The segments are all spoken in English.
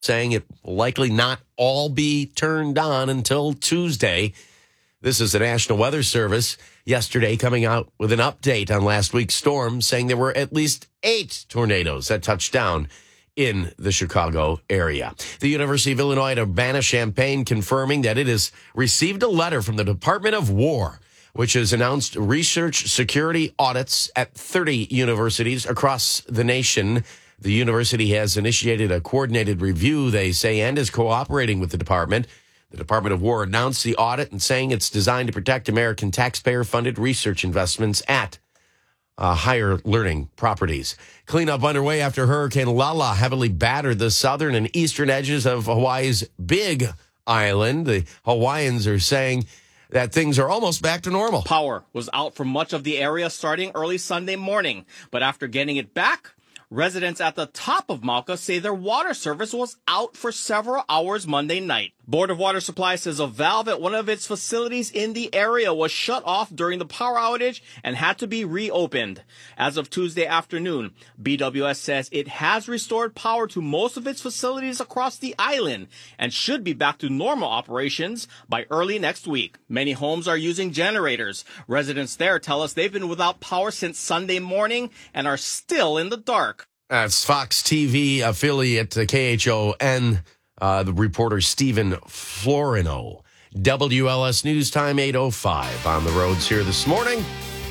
saying it will likely not all be turned on until Tuesday. This is the National Weather Service yesterday coming out with an update on last week's storm, saying there were at least 8 tornadoes that touched down in the Chicago area. The University of Illinois at Urbana-Champaign confirming that it has received a letter from the Department of War, which has announced research security audits at 30 universities across the nation. The university has initiated a coordinated review, they say, and is cooperating with the department. The Department of War announced the audit and saying it's designed to protect American taxpayer-funded research investments at higher learning properties. Cleanup underway after Hurricane Lala heavily battered the southern and eastern edges of Hawaii's Big Island. The Hawaiians are saying that things are almost back to normal. Power was out for much of the area starting early Sunday morning, but after getting it back, residents at the top of Mauka say their water service was out for several hours Monday night. Board of Water Supply says a valve at one of its facilities in the area was shut off during the power outage and had to be reopened. As of Tuesday afternoon, BWS says it has restored power to most of its facilities across the island and should be back to normal operations by early next week. Many homes are using generators. Residents there tell us they've been without power since Sunday morning and are still in the dark. That's Fox TV affiliate KHON. The reporter Stephen Florino. WLS News Time 8:05 on the roads here this morning.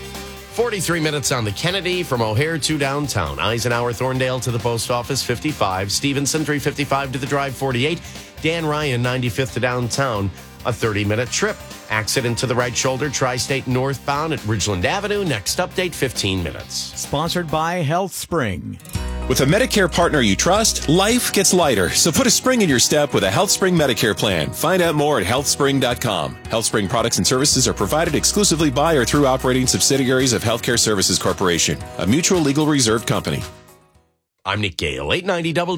43 minutes on the Kennedy from O'Hare to downtown. Eisenhower, Thorndale to the post office 55. Stevenson 355 to the drive 48. Dan Ryan 95th to downtown, a 30-minute trip. Accident to the right shoulder, Tri-State northbound at Ridgeland Avenue. Next update 15 minutes. Sponsored by HealthSpring. With a Medicare partner you trust, life gets lighter. So put a spring in your step with a HealthSpring Medicare plan. Find out more at healthspring.com. HealthSpring products and services are provided exclusively by or through operating subsidiaries of Healthcare Services Corporation, a mutual legal reserve company. I'm Nick Gale, 890 WL.